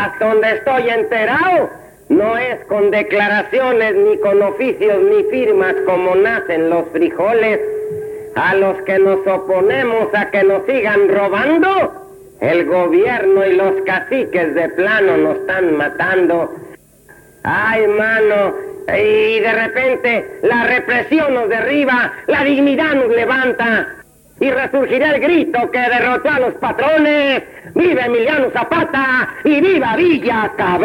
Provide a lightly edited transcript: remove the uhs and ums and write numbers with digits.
Hasta donde estoy enterado, no es con declaraciones, ni con oficios, ni firmas como nacen los frijoles. A los que nos oponemos a que nos sigan robando, el gobierno y los caciques de plano nos están matando. Ay, mano, y de repente la represión nos derriba, la dignidad nos levanta, y resurgirá el grito que derrotó a los patrones. ¡Viva Emiliano Zapata y viva Villa Cabrera!